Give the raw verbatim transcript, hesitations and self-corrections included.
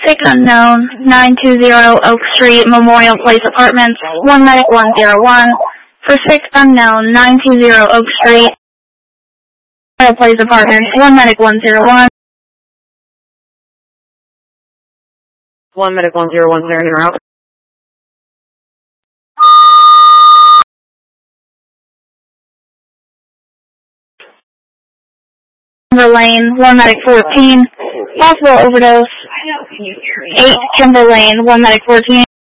Sick unknown, nine two zero Oak Street, Memorial Place Apartments, one medic one zero one. For sick unknown, nine two zero Oak Street, Memorial Place Apartments, one medic one zero one. One medic one zero one zero zero out. Timber Lane, one medic fourteen. Possible overdose. eight Timber Lane, one medic fourteen.